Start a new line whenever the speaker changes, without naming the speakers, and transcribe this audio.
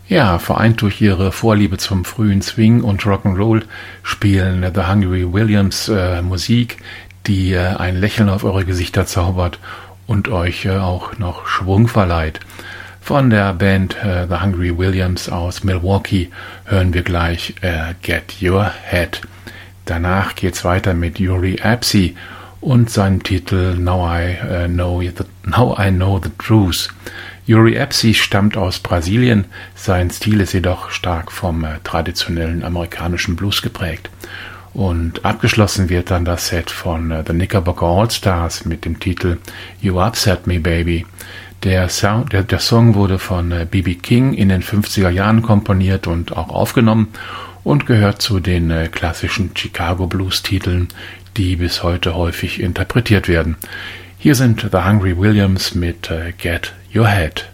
Ja, vereint durch ihre Vorliebe zum frühen Swing und Rock'n'Roll spielen The Hungry Williams Musik, die ein Lächeln auf eure Gesichter zaubert und euch auch noch Schwung verleiht. Von der Band The Hungry Williams aus Milwaukee hören wir gleich Get Your Head. Danach geht's weiter mit Yuri Apsey und seinem Titel Now I Know the Truth. Yuri Apsey stammt aus Brasilien, sein Stil ist jedoch stark vom traditionellen amerikanischen Blues geprägt. Und abgeschlossen wird dann das Set von The Knickerbocker All-Stars mit dem Titel You Upset Me Baby. Der Song wurde von B.B. King in den 50er Jahren komponiert und auch aufgenommen und gehört zu den klassischen Chicago Blues-Titeln, die bis heute häufig interpretiert werden. Hier sind The Hungry Williams mit Get Your Head.